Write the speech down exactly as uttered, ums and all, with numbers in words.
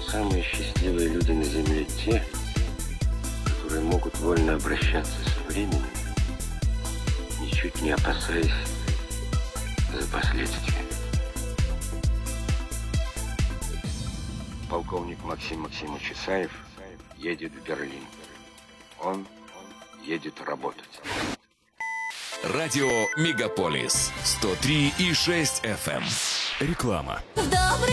самые счастливые люди на земле те, которые могут вольно обращаться с временем, ничуть не опасаясь за последствия. Полковник Максим Максимович Исаев едет в Берлин. Он едет работать. Радио Мегаполис сто три и шесть эф эм. Реклама.